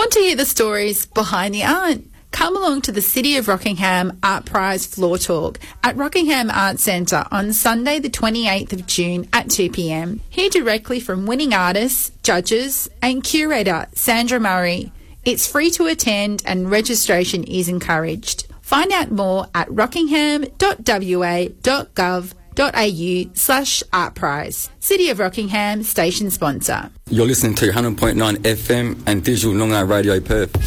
Want to hear the stories behind the art? Come along to the City of Rockingham Art Prize Floor Talk at Rockingham Arts Centre on Sunday the 28th of June at 2 p.m. Hear directly from winning artists, judges and curator Sandra Murray. It's free to attend and registration is encouraged. Find out more at rockingham.wa.gov.au/artprize. City of Rockingham station sponsor. You're listening to 100.9 FM and Digital Noongar Radio Perth.